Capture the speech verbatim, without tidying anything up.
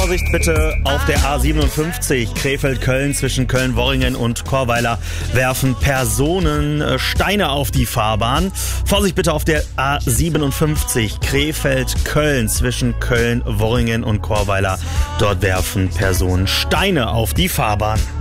Vorsicht bitte auf der A siebenundfünfzig Krefeld-Köln zwischen Köln-Worringen und Chorweiler werfen Personen äh, Steine auf die Fahrbahn. Vorsicht bitte auf der A siebenundfünfzig Krefeld-Köln zwischen Köln-Worringen und Chorweiler. Dort werfen Personen Steine auf die Fahrbahn.